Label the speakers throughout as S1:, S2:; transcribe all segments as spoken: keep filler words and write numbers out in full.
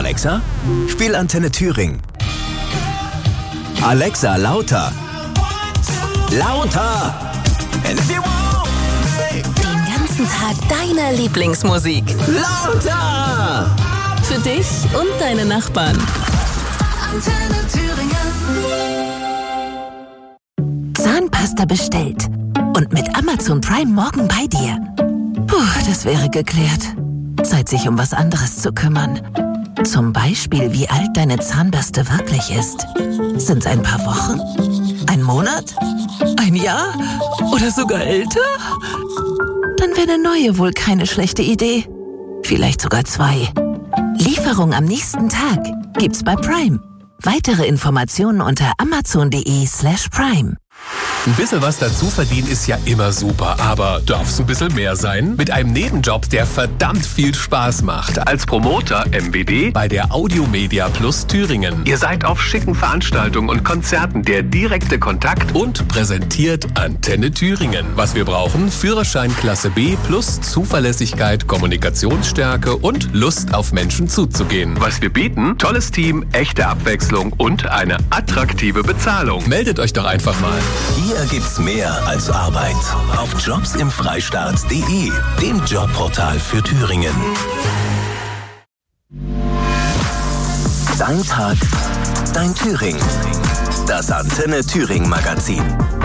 S1: Alexa, spiel Antenne Thüringen. Alexa, lauter. Lauter.
S2: Den ganzen Tag deine Lieblingsmusik.
S1: Lauter.
S2: Für dich und deine Nachbarn.
S3: Antenne Thüringen.
S2: Zahnpasta bestellt. Und mit Amazon Prime morgen bei dir. Puh, das wäre geklärt. Zeit, sich um was anderes zu kümmern. Zum Beispiel, wie alt deine Zahnbürste wirklich ist. Sind's ein paar Wochen? Ein Monat? Ein Jahr? Oder sogar älter? Dann wäre eine neue wohl keine schlechte Idee. Vielleicht sogar zwei. Lieferung am nächsten Tag gibt's bei Prime. Weitere Informationen unter amazon.de slash prime.
S4: Ein bisschen was dazu verdienen ist ja immer super, aber darf's ein bisschen mehr sein? Mit einem Nebenjob, der verdammt viel Spaß macht. Als Promoter M B D bei der Audiomedia Plus Thüringen. Ihr seid auf schicken Veranstaltungen und Konzerten der direkte Kontakt und präsentiert Antenne Thüringen. Was wir brauchen: Führerschein Klasse B plus Zuverlässigkeit, Kommunikationsstärke und Lust auf Menschen zuzugehen. Was wir bieten: tolles Team, echte Abwechslung und eine attraktive Bezahlung. Meldet euch doch einfach mal.
S1: Hier gibt's mehr als Arbeit. Auf jobs im freistaat punkt de, dem Jobportal für Thüringen. Dein Tag, dein Thüringen. Das Antenne Thüringen Magazin.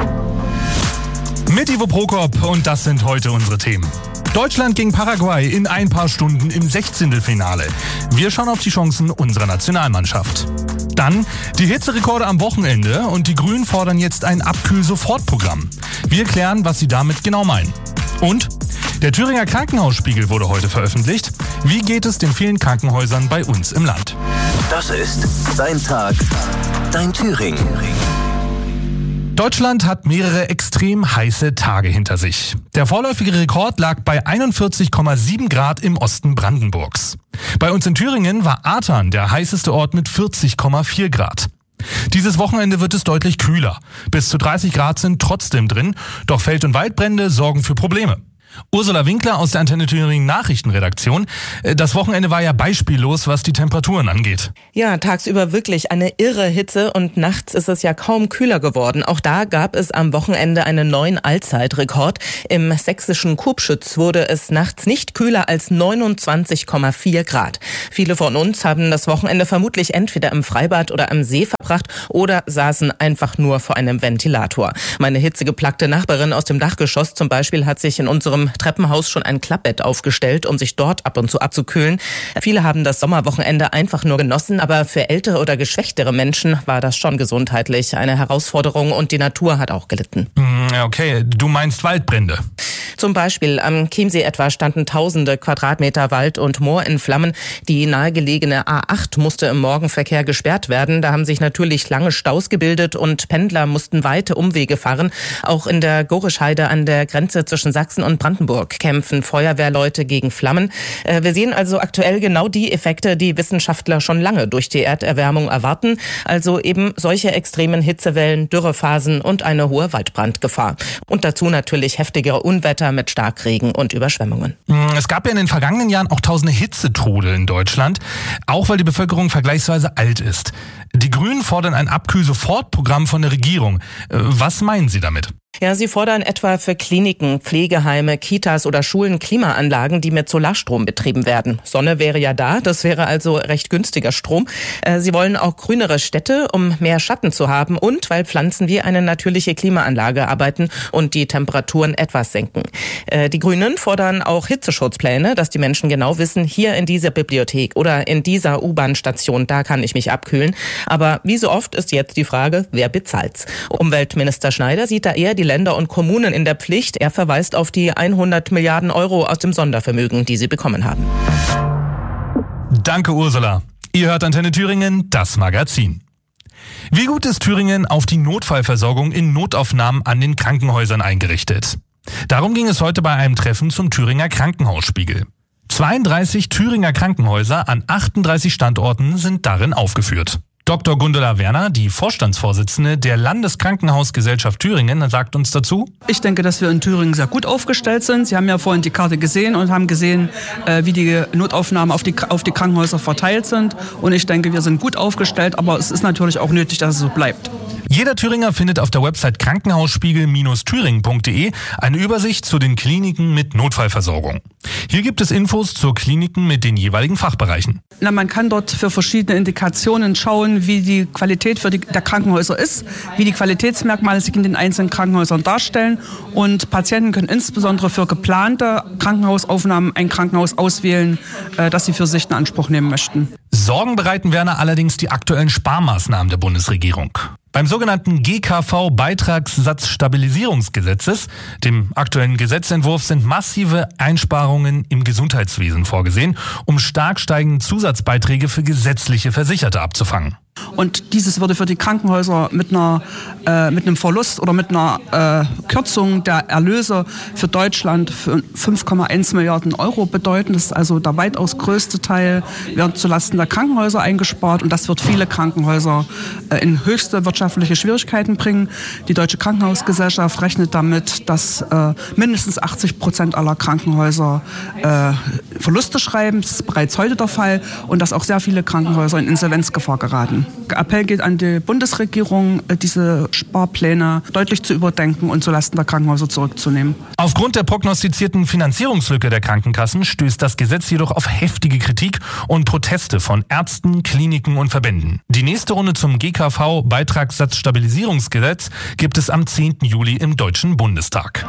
S5: Mit Ivo Prokop und das sind heute unsere Themen. Deutschland gegen Paraguay in ein paar Stunden im Sechzehntelfinale. Wir schauen auf die Chancen unserer Nationalmannschaft. Dann die Hitzerekorde am Wochenende und die Grünen fordern jetzt ein Abkühl-Sofortprogramm. Wir klären, was sie damit genau meinen. Und der Thüringer Krankenhausspiegel wurde heute veröffentlicht. Wie geht es den vielen Krankenhäusern bei uns im Land?
S1: Das ist Dein Tag, dein Thüringen.
S5: Deutschland hat mehrere extrem heiße Tage hinter sich. Der vorläufige Rekord lag bei einundvierzig Komma sieben Grad im Osten Brandenburgs. Bei uns in Thüringen war Athern der heißeste Ort mit vierzig Komma vier Grad. Dieses Wochenende wird es deutlich kühler. Bis zu dreißig Grad sind trotzdem drin, doch Feld- und Waldbrände sorgen für Probleme. Ursula Winkler aus der Antenne Thüringen Nachrichtenredaktion. Das Wochenende war ja beispiellos, was die Temperaturen angeht.
S6: Ja, tagsüber wirklich eine irre Hitze und nachts ist es ja kaum kühler geworden. Auch da gab es am Wochenende einen neuen Allzeitrekord. Im sächsischen Kubschütz wurde es nachts nicht kühler als neunundzwanzig Komma vier Grad. Viele von uns haben das Wochenende vermutlich entweder im Freibad oder am See verbracht oder saßen einfach nur vor einem Ventilator. Meine hitzegeplagte Nachbarin aus dem Dachgeschoss zum Beispiel hat sich in unserem Treppenhaus schon ein Klappbett aufgestellt, um sich dort ab und zu abzukühlen. Viele haben das Sommerwochenende einfach nur genossen, aber für ältere oder geschwächtere Menschen war das schon gesundheitlich eine Herausforderung und die Natur hat auch gelitten.
S5: Okay, du meinst Waldbrände?
S6: Zum Beispiel am Chiemsee etwa standen tausende Quadratmeter Wald und Moor in Flammen. Die nahegelegene A acht musste im Morgenverkehr gesperrt werden. Da haben sich natürlich lange Staus gebildet und Pendler mussten weite Umwege fahren. Auch in der Gorischheide an der Grenze zwischen Sachsen und Brandenburg kämpfen Feuerwehrleute gegen Flammen. Wir sehen also aktuell genau die Effekte, die Wissenschaftler schon lange durch die Erderwärmung erwarten. Also eben solche extremen Hitzewellen, Dürrephasen und eine hohe Waldbrandgefahr. Und dazu natürlich heftigere Unwetter mit Starkregen und Überschwemmungen.
S5: Es gab ja in den vergangenen Jahren auch tausende Hitzetode in Deutschland, auch weil die Bevölkerung vergleichsweise alt ist. Die Grünen fordern ein Abkühl-Sofortprogramm von der Regierung. Was meinen Sie damit?
S6: Ja, sie fordern etwa für Kliniken, Pflegeheime, Kitas oder Schulen Klimaanlagen, die mit Solarstrom betrieben werden. Sonne wäre ja da, das wäre also recht günstiger Strom. Sie wollen auch grünere Städte, um mehr Schatten zu haben und weil Pflanzen wie eine natürliche Klimaanlage arbeiten und die Temperaturen etwas senken. Die Grünen fordern auch Hitzeschutzpläne, dass die Menschen genau wissen, hier in dieser Bibliothek oder in dieser U-Bahn-Station, da kann ich mich abkühlen. Aber wie so oft ist jetzt die Frage, wer bezahlt's? Umweltminister Schneider sieht da eher die Länder und Kommunen in der Pflicht. Er verweist auf die hundert Milliarden Euro aus dem Sondervermögen, die sie bekommen haben.
S5: Danke, Ursula. Ihr hört Antenne Thüringen, das Magazin. Wie gut ist Thüringen auf die Notfallversorgung in Notaufnahmen an den Krankenhäusern eingerichtet? Darum ging es heute bei einem Treffen zum Thüringer Krankenhausspiegel. zweiunddreißig Thüringer Krankenhäuser an achtunddreißig Standorten sind darin aufgeführt. Doktor Gundula Werner, die Vorstandsvorsitzende der Landeskrankenhausgesellschaft Thüringen, sagt uns dazu:
S7: Ich denke, dass wir in Thüringen sehr gut aufgestellt sind. Sie haben ja vorhin die Karte gesehen und haben gesehen, wie die Notaufnahmen auf die, auf die Krankenhäuser verteilt sind. Und ich denke, wir sind gut aufgestellt, aber es ist natürlich auch nötig, dass es so bleibt.
S5: Jeder Thüringer findet auf der Website krankenhausspiegel Bindestrich thüringen punkt de eine Übersicht zu den Kliniken mit Notfallversorgung. Hier gibt es Infos zu Kliniken mit den jeweiligen Fachbereichen.
S7: Na, man kann dort für verschiedene Indikationen schauen, wie die Qualität für die, der Krankenhäuser ist, wie die Qualitätsmerkmale sich in den einzelnen Krankenhäusern darstellen. Und Patienten können insbesondere für geplante Krankenhausaufnahmen ein Krankenhaus auswählen, äh, das sie für sich in Anspruch nehmen möchten.
S5: Sorgen bereiten Werner allerdings die aktuellen Sparmaßnahmen der Bundesregierung. Beim sogenannten G K V-Beitragssatzstabilisierungsgesetzes, dem aktuellen Gesetzentwurf, sind massive Einsparungen im Gesundheitswesen vorgesehen, um stark steigende Zusatzbeiträge für gesetzliche Versicherte abzufangen.
S7: Und dieses würde für die Krankenhäuser mit einer äh, mit einem Verlust oder mit einer äh, Kürzung der Erlöse für Deutschland für fünf Komma eins Milliarden Euro bedeuten. Das ist also der weitaus größte Teil, wird zulasten der Krankenhäuser eingespart, und das wird viele Krankenhäuser äh, in höchste wirtschaftliche Schwierigkeiten bringen. Die Deutsche Krankenhausgesellschaft rechnet damit, dass äh, mindestens achtzig Prozent aller Krankenhäuser äh, Verluste schreiben. Das ist bereits heute der Fall, und dass auch sehr viele Krankenhäuser in Insolvenzgefahr geraten. Appell geht an die Bundesregierung, diese Sparpläne deutlich zu überdenken und zulasten der Krankenhäuser zurückzunehmen.
S5: Aufgrund der prognostizierten Finanzierungslücke der Krankenkassen stößt das Gesetz jedoch auf heftige Kritik und Proteste von Ärzten, Kliniken und Verbänden. Die nächste Runde zum G K V-Beitragssatzstabilisierungsgesetz gibt es am zehnten Juli im Deutschen Bundestag.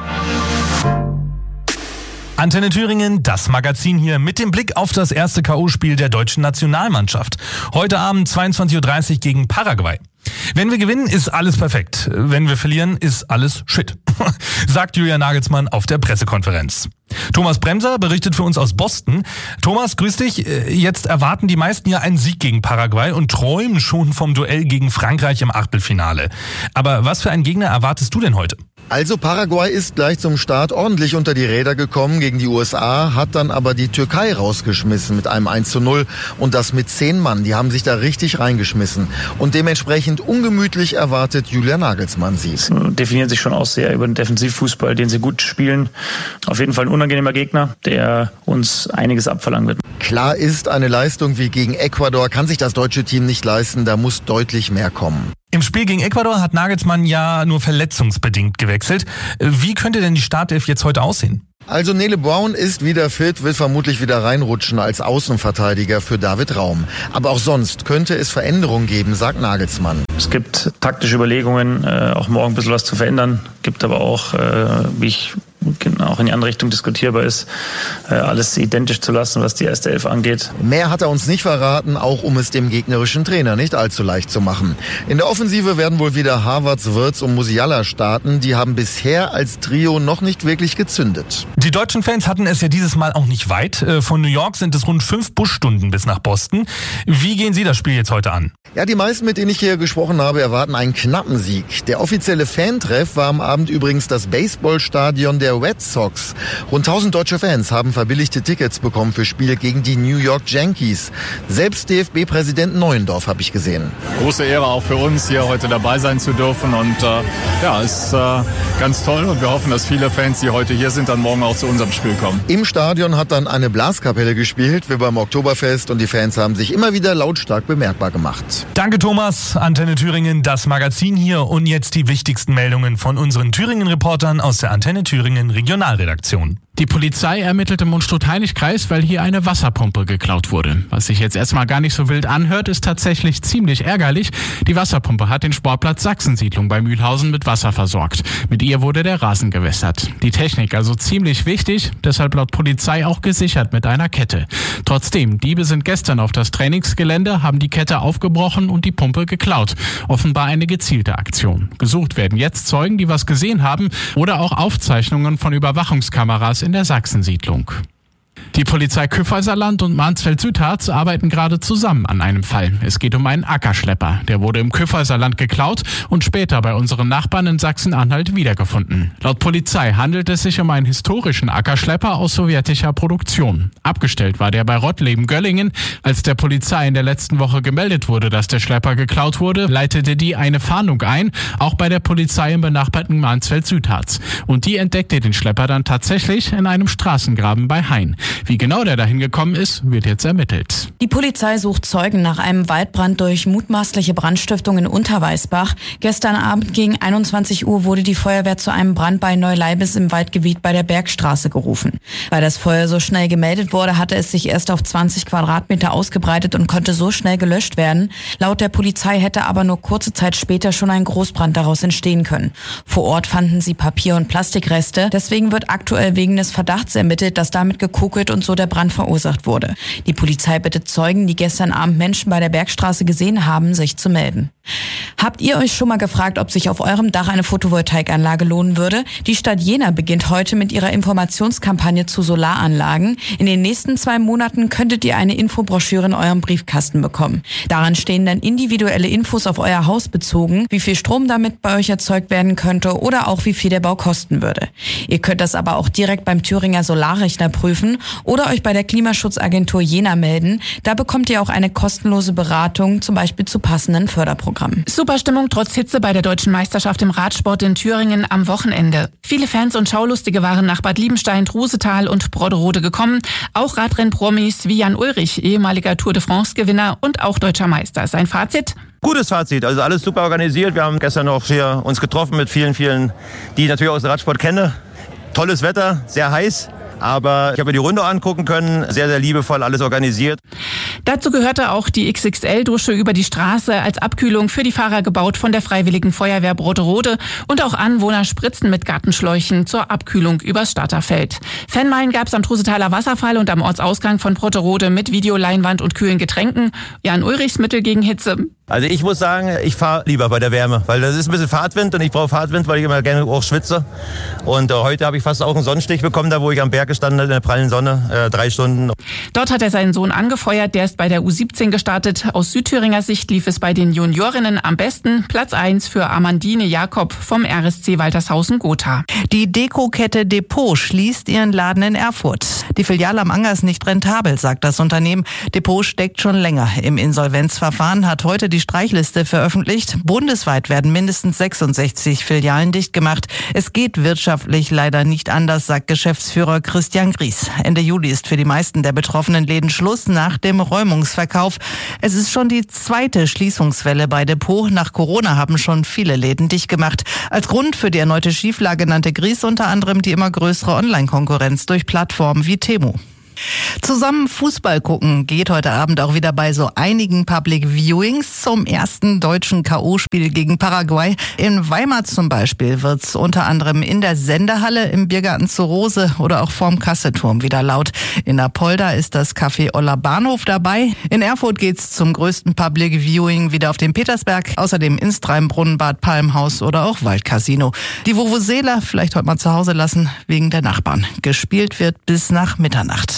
S5: Antenne Thüringen, das Magazin hier mit dem Blick auf das erste K O-Spiel der deutschen Nationalmannschaft. Heute Abend zweiundzwanzig Uhr dreißig gegen Paraguay. Wenn wir gewinnen, ist alles perfekt. Wenn wir verlieren, ist alles Shit, sagt Julian Nagelsmann auf der Pressekonferenz. Thomas Bremser berichtet für uns aus Boston. Thomas, grüß dich. Jetzt erwarten die meisten ja einen Sieg gegen Paraguay und träumen schon vom Duell gegen Frankreich im Achtelfinale. Aber was für einen Gegner erwartest du denn heute?
S8: Also Paraguay ist gleich zum Start ordentlich unter die Räder gekommen gegen die U S A, hat dann aber die Türkei rausgeschmissen mit einem eins zu null, und das mit zehn Mann. Die haben sich da richtig reingeschmissen, und dementsprechend ungemütlich erwartet Julian Nagelsmann sie.
S9: Sie definieren sich schon aus sehr über den Defensivfußball, den sie gut spielen. Auf jeden Fall ein unangenehmer Gegner, der uns einiges abverlangen wird.
S8: Klar ist, eine Leistung wie gegen Ecuador kann sich das deutsche Team nicht leisten, da muss deutlich mehr kommen.
S5: Im Spiel gegen Ecuador hat Nagelsmann ja nur verletzungsbedingt gewechselt. Wie könnte denn die Startelf jetzt heute aussehen?
S8: Also Nele Brown ist wieder fit, wird vermutlich wieder reinrutschen als Außenverteidiger für David Raum. Aber auch sonst könnte es Veränderungen geben, sagt Nagelsmann.
S9: Es gibt taktische Überlegungen, äh, auch morgen ein bisschen was zu verändern. Gibt aber auch, äh, wie ich auch in die andere Richtung diskutierbar ist, äh, alles identisch zu lassen, was die erste Elf angeht.
S8: Mehr hat er uns nicht verraten, auch um es dem gegnerischen Trainer nicht allzu leicht zu machen. In der Offensive werden wohl wieder Havertz, Wirtz und Musiala starten. Die haben bisher als Trio noch nicht wirklich gezündet.
S5: Die deutschen Fans hatten es ja dieses Mal auch nicht weit. Von New York sind es rund fünf Busstunden bis nach Boston. Wie gehen Sie das Spiel jetzt heute an?
S8: Ja, die meisten, mit denen ich hier gesprochen habe, erwarten einen knappen Sieg. Der offizielle Fantreff war am Abend übrigens das Baseballstadion der Red Sox. Rund tausend deutsche Fans haben verbilligte Tickets bekommen für Spiele gegen die New York Yankees. Selbst D F B-Präsident Neuendorf habe ich gesehen.
S10: Große Ehre auch für uns, hier heute dabei sein zu dürfen, und äh, ja, ist äh, ganz toll, und wir hoffen, dass viele Fans, die heute hier sind, dann morgen auch zu unserem Spiel kommen.
S8: Im Stadion hat dann eine Blaskapelle gespielt, wie beim Oktoberfest, und die Fans haben sich immer wieder lautstark bemerkbar gemacht.
S5: Danke Thomas, Antenne Thüringen, das Magazin hier, und jetzt die wichtigsten Meldungen von unseren Thüringen-Reportern aus der Antenne Thüringen Regionalredaktion.
S11: Die Polizei ermittelt im Unstrut-Heinig-Kreis, weil hier eine Wasserpumpe geklaut wurde. Was sich jetzt erstmal gar nicht so wild anhört, ist tatsächlich ziemlich ärgerlich. Die Wasserpumpe hat den Sportplatz Sachsensiedlung bei Mühlhausen mit Wasser versorgt. Mit ihr wurde der Rasen gewässert. Die Technik also ziemlich wichtig, deshalb laut Polizei auch gesichert mit einer Kette. Trotzdem, Diebe sind gestern auf das Trainingsgelände, haben die Kette aufgebrochen und die Pumpe geklaut. Offenbar eine gezielte Aktion. Gesucht werden jetzt Zeugen, die was gesehen haben, oder auch Aufzeichnungen von Überwachungskameras in der Sachsensiedlung. Die Polizei Kyffhäuserland und Mansfeld-Südharz arbeiten gerade zusammen an einem Fall. Es geht um einen Ackerschlepper. Der wurde im Kyffhäuserland geklaut und später bei unseren Nachbarn in Sachsen-Anhalt wiedergefunden. Laut Polizei handelt es sich um einen historischen Ackerschlepper aus sowjetischer Produktion. Abgestellt war der bei Rottleben-Göllingen. Als der Polizei in der letzten Woche gemeldet wurde, dass der Schlepper geklaut wurde, leitete die eine Fahndung ein, auch bei der Polizei im benachbarten Mansfeld-Südharz. Und die entdeckte den Schlepper dann tatsächlich in einem Straßengraben bei Hain. Wie genau der dahin gekommen ist, wird jetzt ermittelt.
S12: Die Polizei sucht Zeugen nach einem Waldbrand durch mutmaßliche Brandstiftung in Unterweißbach. Gestern Abend gegen einundzwanzig Uhr wurde die Feuerwehr zu einem Brand bei Neuleibes im Waldgebiet bei der Bergstraße gerufen. Weil das Feuer so schnell gemeldet wurde, hatte es sich erst auf zwanzig Quadratmeter ausgebreitet und konnte so schnell gelöscht werden. Laut der Polizei hätte aber nur kurze Zeit später schon ein Großbrand daraus entstehen können. Vor Ort fanden sie Papier- und Plastikreste. Deswegen wird aktuell wegen des Verdachts ermittelt, dass damit gekokelt und so der Brand verursacht wurde. Die Polizei bittet Zeugen, die gestern Abend Menschen bei der Bergstraße gesehen haben, sich zu melden. Habt ihr euch schon mal gefragt, ob sich auf eurem Dach eine Photovoltaikanlage lohnen würde? Die Stadt Jena beginnt heute mit ihrer Informationskampagne zu Solaranlagen. In den nächsten zwei Monaten könntet ihr eine Infobroschüre in eurem Briefkasten bekommen. Daran stehen dann individuelle Infos auf euer Haus bezogen, wie viel Strom damit bei euch erzeugt werden könnte oder auch wie viel der Bau kosten würde. Ihr könnt das aber auch direkt beim Thüringer Solarrechner prüfen oder euch bei der Klimaschutzagentur Jena melden. Da bekommt ihr auch eine kostenlose Beratung, zum Beispiel zu passenden Förderprogrammen.
S13: Super Stimmung trotz Hitze bei der Deutschen Meisterschaft im Radsport in Thüringen am Wochenende. Viele Fans und Schaulustige waren nach Bad Liebenstein, Trusetal und Brodderode gekommen. Auch Radrennpromis wie Jan Ulrich, ehemaliger Tour de France-Gewinner und auch deutscher Meister. Sein Fazit?
S14: Gutes Fazit, also alles super organisiert. Wir haben gestern noch hier uns getroffen mit vielen, vielen, die ich natürlich aus dem Radsport kenne. Tolles Wetter, sehr heiß. Aber ich habe mir die Runde angucken können, sehr, sehr liebevoll alles organisiert.
S13: Dazu gehörte auch die X X L-Dusche über die Straße als Abkühlung für die Fahrer gebaut von der Freiwilligen Feuerwehr Brodderode und auch Anwohner spritzen mit Gartenschläuchen zur Abkühlung übers Starterfeld. Fanmeilen gab es am Trusetaler Wasserfall und am Ortsausgang von Brodderode mit Videoleinwand und kühlen Getränken. Jan Ulrichs Mittel gegen Hitze.
S14: Also ich muss sagen, ich fahre lieber bei der Wärme, weil das ist ein bisschen Fahrtwind und ich brauche Fahrtwind, weil ich immer gerne auch schwitze. Und äh, heute habe ich fast auch einen Sonnenstich bekommen, da wo ich am Berg gestanden habe, in der prallen Sonne, äh, drei Stunden.
S13: Dort hat er seinen Sohn angefeuert, der ist bei der U siebzehn gestartet. Aus Südthüringer Sicht lief es bei den Juniorinnen am besten. Platz eins für Amandine Jakob vom R S C Waltershausen-Gotha.
S15: Die Dekokette Depot schließt ihren Laden in Erfurt. Die Filiale am Anger ist nicht rentabel, sagt das Unternehmen. Depot steckt schon länger im Insolvenzverfahren, hat heute die Streichliste veröffentlicht. Bundesweit werden mindestens sechsundsechzig Filialen dicht gemacht. Es geht wirtschaftlich leider nicht anders, sagt Geschäftsführer Christian Gries. Ende Juli ist für die meisten der betroffenen Läden Schluss nach dem Räumungsverkauf. Es ist schon die zweite Schließungswelle bei Depot. Nach Corona haben schon viele Läden dicht gemacht. Als Grund für die erneute Schieflage nannte Gries unter anderem die immer größere Online-Konkurrenz durch Plattformen wie Temu. Zusammen Fußball gucken geht heute Abend auch wieder bei so einigen Public Viewings zum ersten deutschen K O-Spiel gegen Paraguay. In Weimar zum Beispiel wird's unter anderem in der Sendehalle, im Biergarten zur Rose oder auch vorm Kasseturm wieder laut. In Apolda ist das Café Oller Bahnhof dabei. In Erfurt geht's zum größten Public Viewing wieder auf dem Petersberg. Außerdem Instreim, Brunnenbad, Palmhaus oder auch Waldcasino. Die Vuvuzela vielleicht heute mal zu Hause lassen wegen der Nachbarn. Gespielt wird bis nach Mitternacht.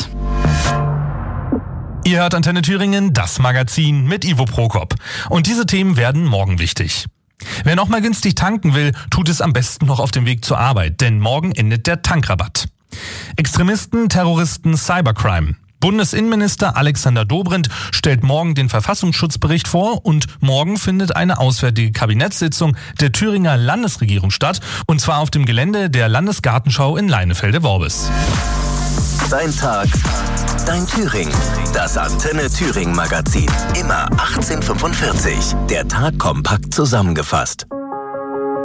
S5: Ihr hört Antenne Thüringen, das Magazin mit Ivo Prokop. Und diese Themen werden morgen wichtig. Wer noch mal günstig tanken will, tut es am besten noch auf dem Weg zur Arbeit, denn morgen endet der Tankrabatt. Extremisten, Terroristen, Cybercrime. Bundesinnenminister Alexander Dobrindt stellt morgen den Verfassungsschutzbericht vor und morgen findet eine auswärtige Kabinettssitzung der Thüringer Landesregierung statt, und zwar auf dem Gelände der Landesgartenschau in Leinefelde-Worbis.
S1: Dein Tag, dein Thüringen. Das Antenne Thüringen Magazin. Immer achtzehn Uhr fünfundvierzig. Der Tag kompakt zusammengefasst.